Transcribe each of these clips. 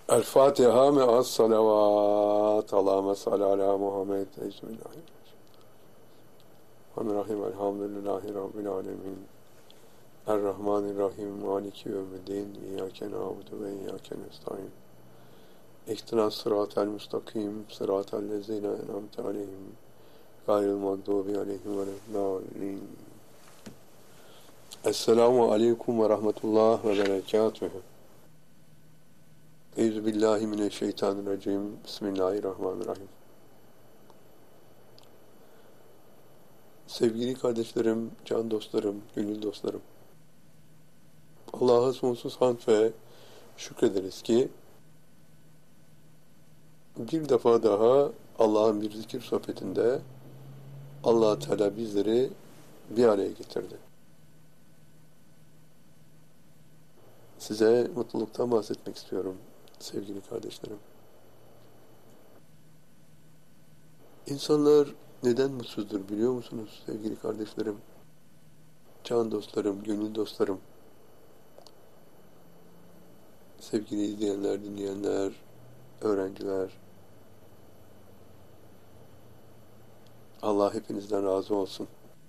El Fatiha me'as salavat. Allahümme salli ala Muhammed. Bismillahirrahmanirrahim. Elhamdülillahi Rabbil alemin. Errahmanirrahim. Maliki yevmiddin. İyyâke na'budu ve iyyâke nestaîn. İhtinas sıratel müstakim. Sıratel lezîne en'amte aleyhim. Gayril mağdubi aleyhim veleddâllîn. Esselamu aleyküm ve rahmetullah ve berekâtuhu. Euzubillahimineşşeytanirracim. Bismillahirrahmanirrahim. Sevgili kardeşlerim, can dostlarım, gönül dostlarım. Allah'a sonsuz hamd ve şükrederiz ki bir defa daha Allah'ın bir zikir sohbetinde Allah Teala bizleri bir araya getirdi. Size mutluluktan bahsetmek istiyorum sevgili kardeşlerim. İnsanlar neden mutsuzdur biliyor musunuz sevgili kardeşlerim? Can dostlarım, gönül dostlarım. Sevgili izleyenler, dinleyenler, öğrenciler. Allah hepinizden razı olsun.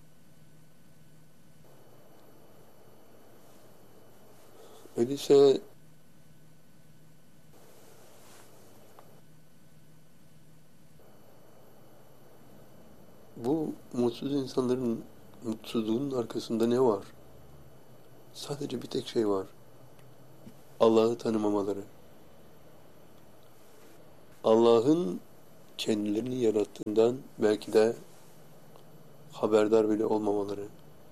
Öyleyse bu mutsuz insanların mutsuzluğunun arkasında ne var? Sadece bir tek şey var. Allah'ı tanımamaları. Allah'ın kendilerini yarattığından belki de haberdar bile olmamaları.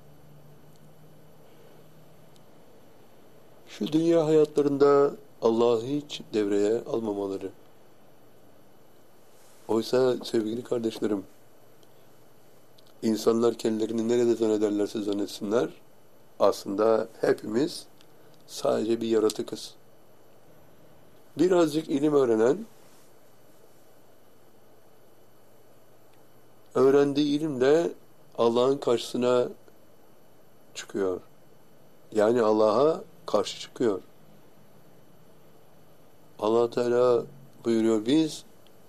Şu dünya hayatlarında Allah'ı hiç devreye almamaları. Oysa sevgili kardeşlerim, insanlar kendilerini nerede zannederlerse zannetsinler, aslında hepimiz sadece bir yaratıkız. Birazcık ilim öğrenen, öğrendiği ilimle Allah'ın karşısına çıkıyor. Yani Allah'a karşı çıkıyor. Allah Teala buyuruyor, biz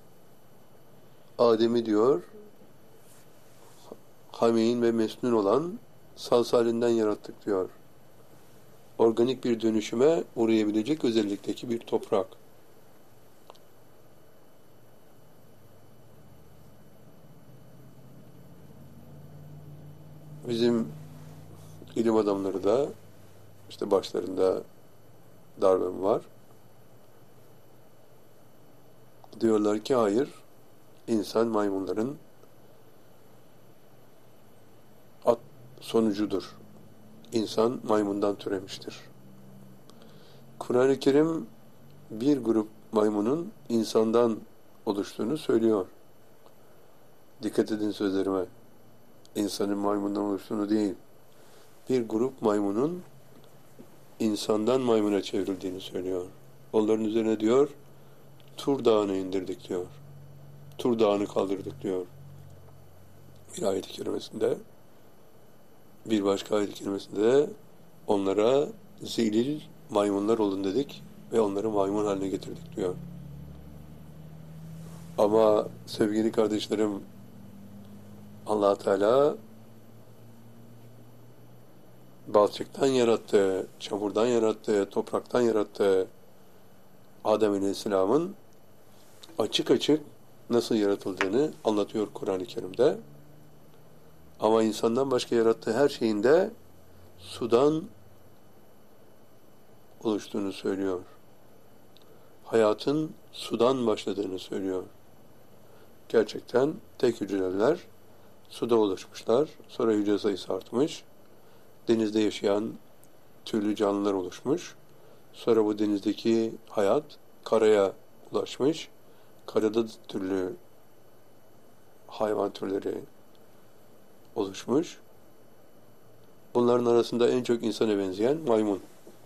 Adem'i diyor, hamein ve mesnun olan salsalinden yarattık diyor. Organik bir dönüşüme uğrayabilecek özellikteki bir toprak. Bizim ilim adamları da işte başlarında Darwin var. Diyorlar ki hayır, insan maymunların sonucudur. İnsan maymundan türemiştir. Kur'an-ı Kerim bir grup maymunun insandan oluştuğunu söylüyor. Dikkat edin sözlerime. İnsanın maymundan oluştuğunu değil. Bir grup maymunun insandan maymuna çevrildiğini söylüyor. Onların üzerine diyor, Tur Dağı'nı indirdik diyor. Tur Dağı'nı kaldırdık diyor. Bir ayet-i kerimesinde. Bir başka ayet-i kerimesinde de onlara zelil maymunlar olun dedik ve onları maymun haline getirdik diyor. Ama sevgili kardeşlerim, Allah Teala balçıktan yarattı, çamurdan yarattı, topraktan yarattı Adem Aleyhisselam'ın açık açık nasıl yaratıldığını anlatıyor Kur'an-ı Kerim'de. Ama insandan başka yarattığı her şeyin de sudan oluştuğunu söylüyor. Hayatın sudan başladığını söylüyor. Gerçekten tek hücreler suda oluşmuşlar. Sonra hücre sayısı artmış. Denizde yaşayan türlü canlılar oluşmuş. Sonra bu denizdeki hayat karaya ulaşmış. Karada türlü hayvan türleri oluşmuş. Bunların arasında en çok insana benzeyen maymun.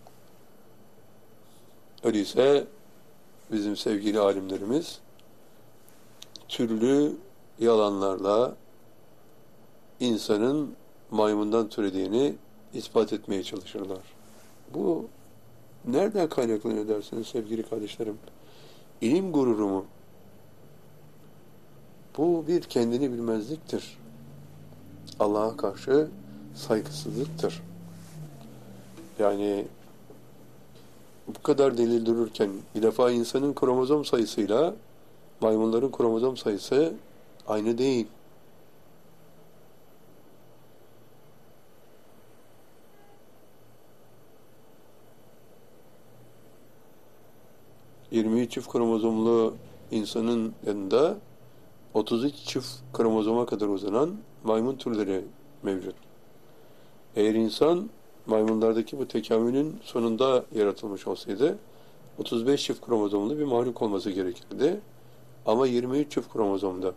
Öyleyse bizim sevgili alimlerimiz türlü yalanlarla insanın maymundan türediğini ispat etmeye çalışırlar. Bu nereden kaynaklanıyor dersiniz sevgili kardeşlerim? İlim gururu mu? Bu bir kendini bilmezliktir. Allah'a karşı saygısızlıktır. Yani bu kadar delil dururken bir defa insanın kromozom sayısıyla maymunların kromozom sayısı aynı değil. ...23 çift kromozomlu insanın yanında 32 çift kromozoma kadar uzanan maymun türleri mevcut. Eğer insan maymunlardaki bu tekamülün sonunda yaratılmış olsaydı 35 çift kromozomlu bir mahluk olması gerekirdi. Ama 23 çift kromozomda.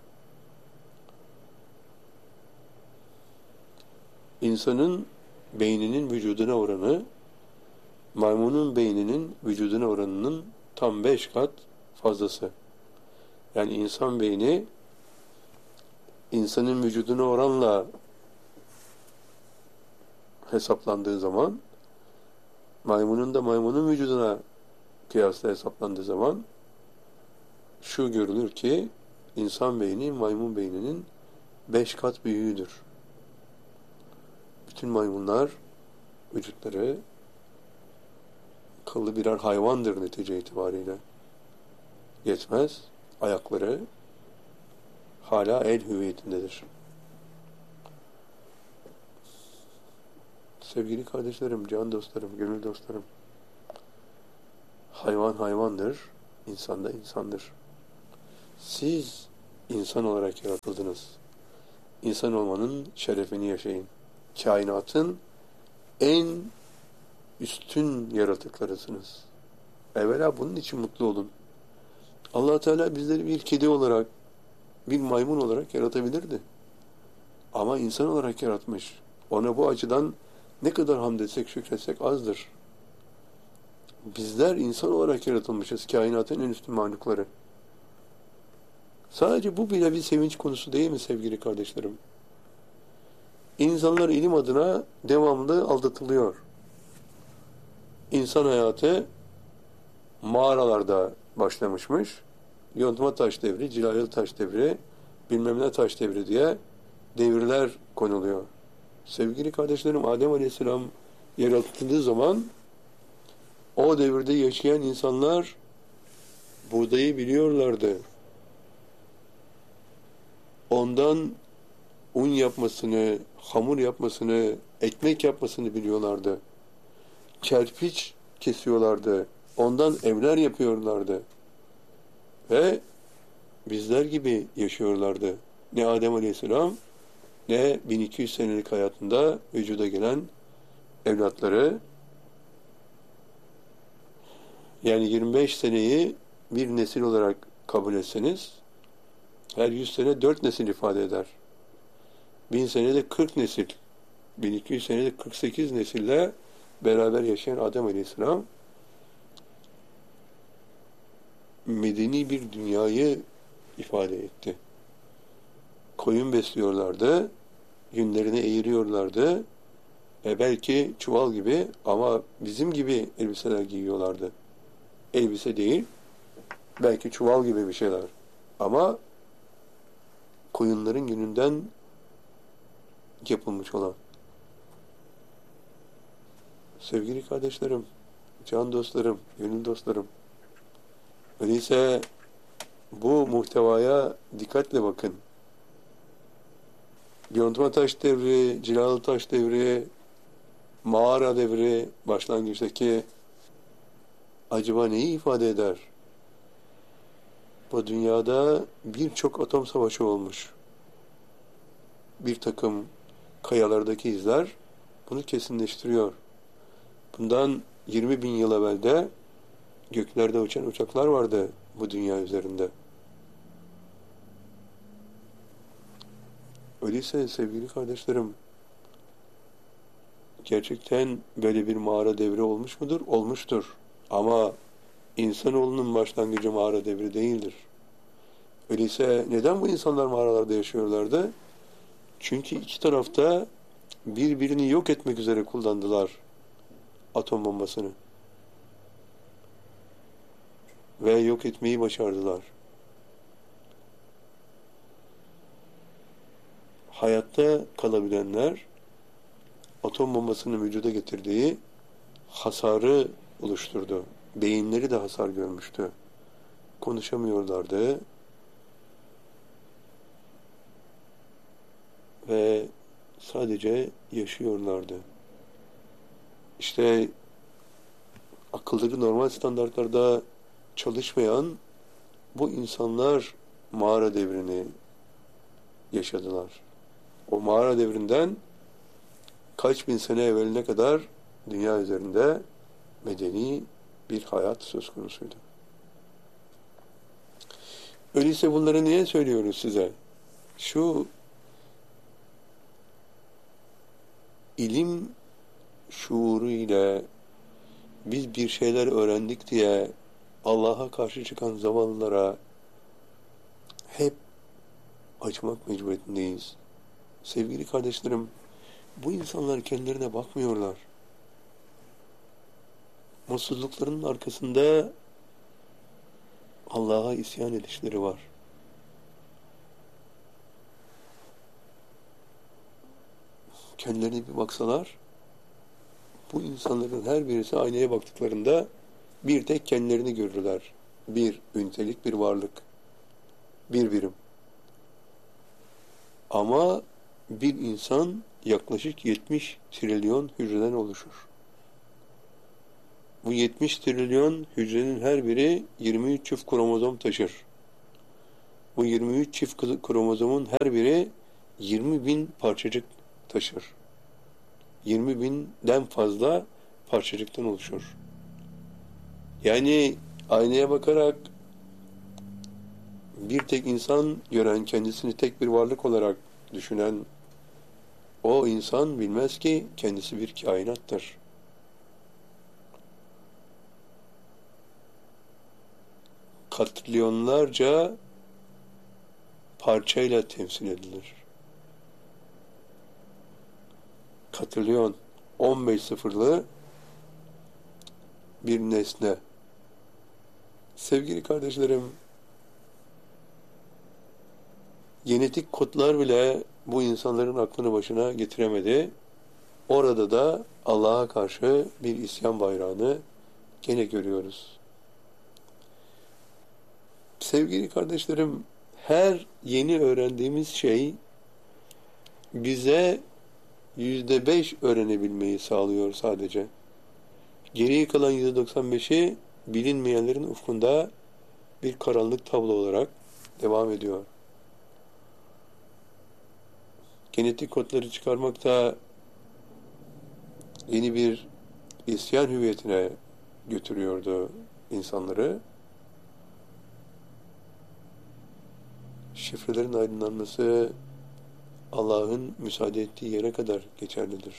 İnsanın beyninin vücuduna oranı maymunun beyninin vücuduna oranının tam 5 kat fazlası. Yani insan beyni insanın vücuduna oranla hesaplandığı zaman maymunun da maymunun vücuduna kıyasla hesaplandığı zaman şu görülür ki insan beyni maymun beyninin 5 kat büyüğüdür. Bütün maymunlar vücutları kıllı birer hayvandır netice itibariyle. Yetmez, ayakları hala el hüviyetindedir. Sevgili kardeşlerim, can dostlarım, gönül dostlarım, hayvan hayvandır, insan da insandır. Siz insan olarak yaratıldınız. İnsan olmanın şerefini yaşayın. Kainatın en üstün yaratıklarısınız. Evvela bunun için mutlu olun. Allah Teala bizleri bir kedi olarak, bir maymun olarak yaratabilirdi. Ama insan olarak yaratmış. Ona bu açıdan ne kadar hamd etsek, şükretsek azdır. Bizler insan olarak yaratılmışız, kainatın en üstün mahlukları. Sadece bu bile bir sevinç konusu değil mi sevgili kardeşlerim? İnsanlar ilim adına devamlı aldatılıyor. İnsan hayatı mağaralarda başlamışmış. Yontma taş devri, cilalı taş devri, bilmem ne taş devri diye devirler konuluyor. Sevgili kardeşlerim, Adem Aleyhisselam yaratıldığı zaman o devirde yaşayan insanlar buğdayı biliyorlardı. Ondan un yapmasını, hamur yapmasını, ekmek yapmasını biliyorlardı. Kerpiç kesiyorlardı. Ondan evler yapıyorlardı. Ve bizler gibi yaşıyorlardı. Ne Adem Aleyhisselam ne 1200 senelik hayatında vücuda gelen evlatları, yani 25 seneyi bir nesil olarak kabul etseniz her 100 sene 4 nesil ifade eder. 1000 senede 40 nesil, 1200 senede 48 nesille beraber yaşayan Adem Aleyhisselam medeni bir dünyayı ifade etti. Koyun besliyorlardı, yünlerini eğiriyorlardı, belki çuval gibi ama bizim gibi elbiseler giyiyorlardı. Elbise değil, belki çuval gibi bir şeyler. Ama koyunların yününden yapılmış olan. Sevgili kardeşlerim, can dostlarım, gönül dostlarım, öyleyse bu muhtevaya dikkatle bakın. Yontma taş devri, cilalı taş devri, mağara devri, başlangıçtaki acaba neyi ifade eder? Bu dünyada birçok atom savaşı olmuş. Bir takım kayalardaki izler bunu kesinleştiriyor. Bundan 20 bin yıl evvel de göklerde uçan uçaklar vardı bu dünya üzerinde. Öyleyse sevgili kardeşlerim, gerçekten böyle bir mağara devri olmuş mudur? Olmuştur. Ama insanoğlunun başlangıcı mağara devri değildir. Öyleyse neden bu insanlar mağaralarda yaşıyorlardı? Çünkü iki tarafta birbirini yok etmek üzere kullandılar atom bombasını. ve yok etmeyi başardılar. Hayatta kalabilenler atom bombasının vücuda getirdiği hasarı oluşturdu. Beyinleri de hasar görmüştü. Konuşamıyorlardı ve sadece yaşıyorlardı. İşte akılları normal standartlarda çalışmayan bu insanlar mağara devrini yaşadılar. O mağara devrinden kaç bin sene evveline kadar dünya üzerinde medeni bir hayat söz konusuydu. Öyleyse bunları niye söylüyoruz size? Şu ilim şuuru ile biz bir şeyler öğrendik diye Allah'a karşı çıkan zavallılara hep acımak mecburiyetindeyiz. Sevgili kardeşlerim, bu insanlar kendilerine bakmıyorlar. Mutsuzluklarının arkasında Allah'a isyan edişleri var. Kendilerine bir baksalar, bu insanların her birisi aynaya baktıklarında bir tek kendilerini görürler. Bir ünitelik bir varlık, bir birim. Ama bir insan yaklaşık 70 trilyon hücreden oluşur. Bu 70 trilyon hücrenin her biri 23 çift kromozom taşır. Bu 23 çift kromozomun her biri 20 bin parçacık taşır. 20 binden fazla parçacıktan oluşur. Yani aynaya bakarak bir tek insan gören, kendisini tek bir varlık olarak düşünen o insan bilmez ki kendisi bir kainattır. Katrilyonlarca parçayla temsil edilir. Katrilyon 15 sıfırlı bir nesne. Sevgili kardeşlerim, genetik kodlar bile bu insanların aklını başına getiremedi. Orada da Allah'a karşı bir isyan bayrağını gene görüyoruz. Sevgili kardeşlerim, her yeni öğrendiğimiz şey bize %5 öğrenebilmeyi sağlıyor sadece. Geriye kalan %95'i bilinmeyenlerin ufkunda bir karanlık tablo olarak devam ediyor. Genetik kodları çıkarmak da yeni bir isyan hüviyetine götürüyordu insanları. Şifrelerin aydınlanması Allah'ın müsaade ettiği yere kadar geçerlidir.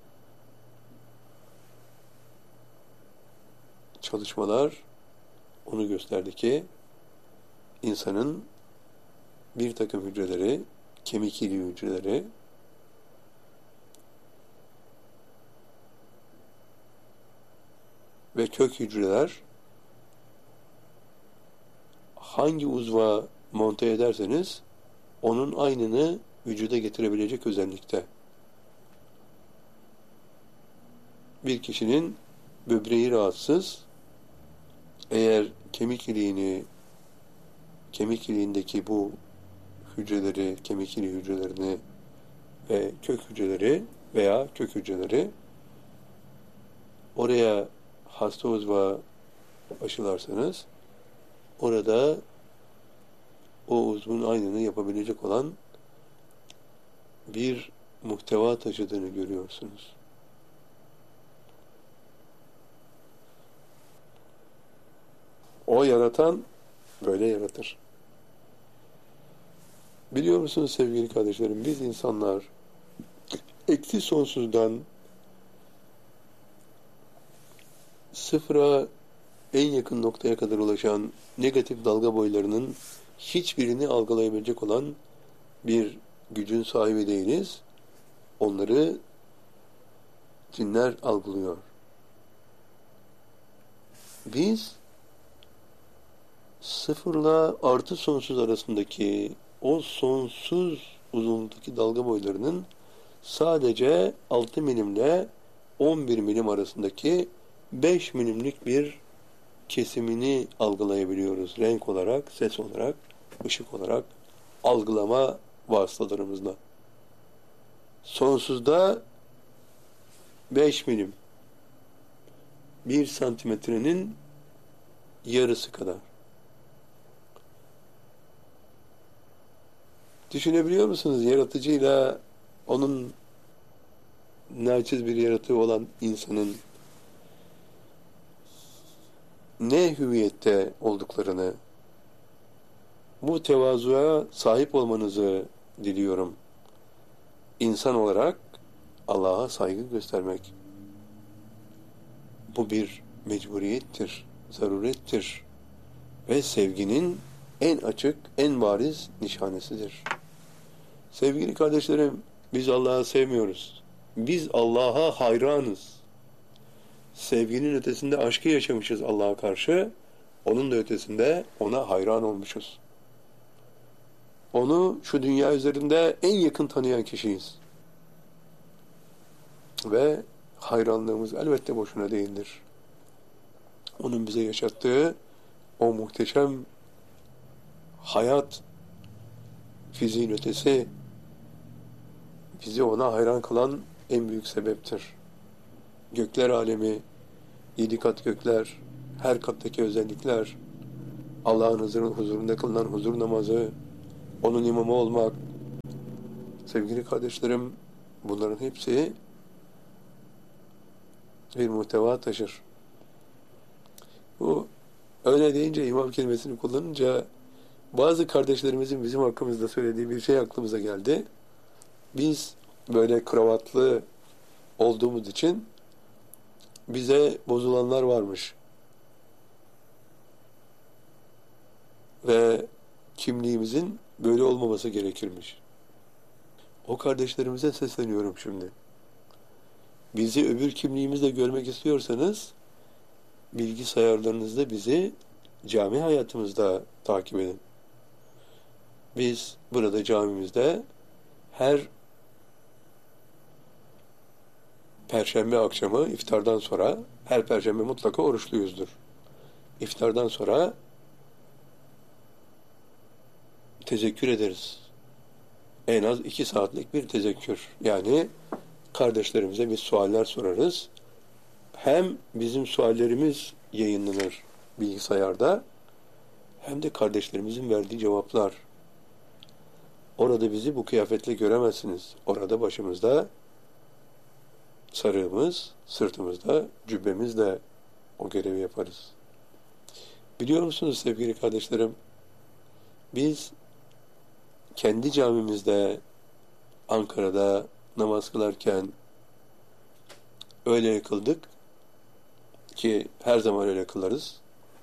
Çalışmalar onu gösterdi ki insanın bir takım hücreleri, kemik iliği hücreleri ve kök hücreler hangi uzva monte ederseniz onun aynını vücuda getirebilecek özellikte. Bir kişinin böbreği rahatsız, eğer kemik iliğindeki bu hücreleri, kemik iliği hücrelerini ve kök hücreleri veya kök hücreleri oraya hasta uzva aşılarsanız orada o uzvun aynını yapabilecek olan bir muhteva taşıdığını görüyorsunuz. O yaratan böyle yaratır. Biliyor musunuz sevgili kardeşlerim, biz insanlar eksi sonsuzdan sıfıra en yakın noktaya kadar ulaşan negatif dalga boylarının hiçbirini algılayabilecek olan bir gücün sahibi değiliz. Onları cinler algılıyor. Biz sıfırla artı sonsuz arasındaki o sonsuz uzunluktaki dalga boylarının sadece 6 milimle 11 milim arasındaki 5 milimlik bir kesimini algılayabiliyoruz. Renk olarak, ses olarak, ışık olarak algılama vasıtalarımızla. Sonsuzda 5 milim, 1 santimetrenin yarısı kadar. Düşünebiliyor musunuz? Yaratıcıyla onun naçiz bir yaratığı olan insanın ne hüviyette olduklarını, bu tevazuya sahip olmanızı diliyorum. İnsan olarak Allah'a saygı göstermek. Bu bir mecburiyettir, zarurettir ve sevginin en açık, en bariz nişanesidir. Sevgili kardeşlerim, biz Allah'ı sevmiyoruz. Biz Allah'a hayranız. Sevginin ötesinde aşkı yaşamışız Allah'a karşı. Onun da ötesinde ona hayran olmuşuz. Onu şu dünya üzerinde en yakın tanıyan kişiyiz. Ve hayranlığımız elbette boşuna değildir. Onun bize yaşattığı o muhteşem hayat, fiziğin ötesi, bizi ona hayran kılan en büyük sebeptir. Gökler alemi, 7 kat gökler, her kattaki özellikler, Allah'ın huzurunda kılınan huzur namazı, onun imamı olmak, sevgili kardeşlerim, bunların hepsi bir muhteva taşır. Bu öyle deyince, imam kelimesini kullanınca bazı kardeşlerimizin bizim hakkımızda söylediği bir şey aklımıza geldi. Biz böyle kravatlı olduğumuz için bize bozulanlar varmış. Ve kimliğimizin böyle olmaması gerekirmiş. O kardeşlerimize sesleniyorum şimdi. Bizi öbür kimliğimizle görmek istiyorsanız bilgisayarlarınızda bizi cami hayatımızda takip edin. Biz burada camimizde her Perşembe akşamı iftardan sonra, her Perşembe mutlaka oruçluyuzdur. İftardan sonra tezekkür ederiz. En az 2 saatlik bir tezekkür. Yani kardeşlerimize biz sualler sorarız. Hem bizim suallerimiz yayınlanır bilgisayarda, hem de kardeşlerimizin verdiği cevaplar. Orada bizi bu kıyafetle göremezsiniz. Orada başımızda sarığımız, sırtımızda cübbemizle o görevi yaparız. Biliyor musunuz sevgili kardeşlerim? Biz kendi camimizde Ankara'da namaz kılarken öyle kıldık ki her zaman öyle kılarız.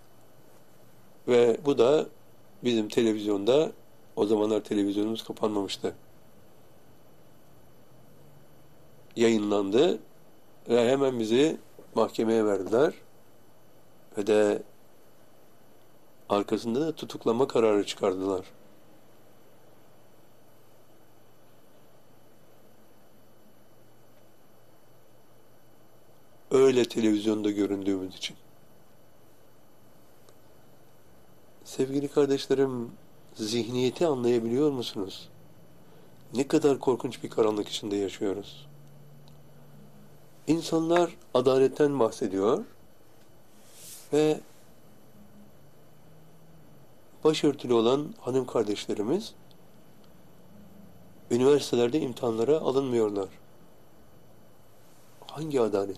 Ve bu da bizim televizyonda, o zamanlar televizyonumuz kapanmamıştı, yayınlandı ve hemen bizi mahkemeye verdiler ve de arkasında da tutuklama kararı çıkardılar. Öyle televizyonda göründüğümüz için. Sevgili kardeşlerim, zihniyeti anlayabiliyor musunuz? Ne kadar korkunç bir karanlık içinde yaşıyoruz. İnsanlar adaletten bahsediyor ve başörtülü olan hanım kardeşlerimiz üniversitelerde imtihanlara alınmıyorlar. Hangi adalet?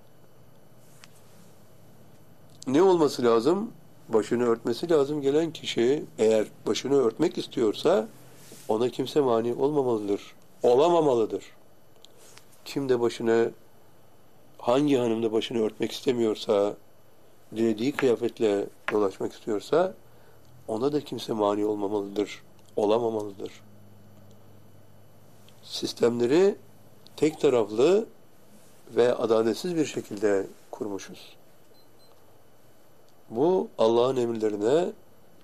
Ne olması lazım? Başını örtmesi lazım gelen kişi, eğer başını örtmek istiyorsa ona kimse mani olmamalıdır. Olamamalıdır. Kim de başını, hangi hanım da başını örtmek istemiyorsa, dilediği kıyafetle dolaşmak istiyorsa ona da kimse mani olmamalıdır. Olamamalıdır. Sistemleri tek taraflı ve adaletsiz bir şekilde kurmuşuz. Bu Allah'ın emirlerine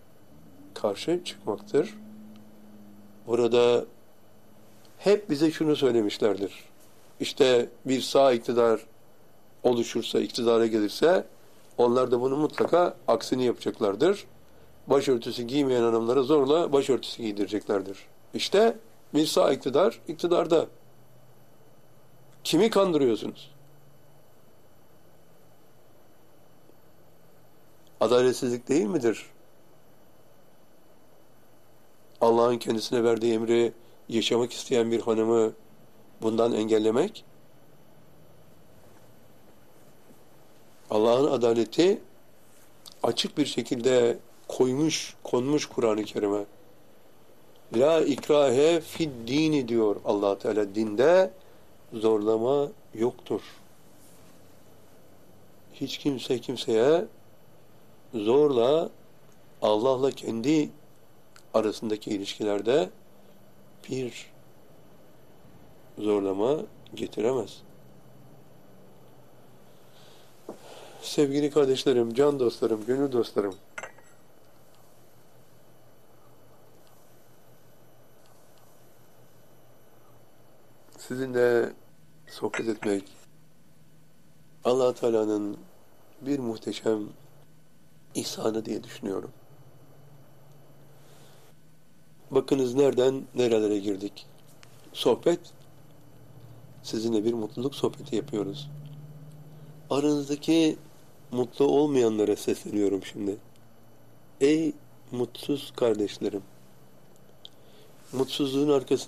karşı çıkmaktır. Burada hep bize şunu söylemişlerdir. İşte bir sağ iktidar oluşursa, iktidara gelirse onlar da bunu mutlaka aksini yapacaklardır. Başörtüsü giymeyen hanımlara zorla başörtüsü giydireceklerdir. İşte bir sağ iktidar, iktidarda. Kimi kandırıyorsunuz? Adaletsizlik değil midir? Allah'ın kendisine verdiği emri yaşamak isteyen bir hanımı bundan engellemek? Allah'ın adaleti açık bir şekilde konmuş Kur'an-ı Kerim'e. La ikrahe fid dini diyor Allah Teala. Dinde zorlama yoktur. Hiç kimse kimseye zorla Allah'la kendi arasındaki ilişkilerde bir zorlama getiremez. Sevgili kardeşlerim, can dostlarım, gönül dostlarım, sizinle sohbet etmek Allah Teala'nın bir muhteşem ihsanı diye düşünüyorum. Bakınız nereden nerelere girdik. Sohbet, sizinle bir mutluluk sohbeti yapıyoruz. Aranızdaki mutlu olmayanlara sesleniyorum şimdi. Ey mutsuz kardeşlerim! Mutsuzluğun arkasında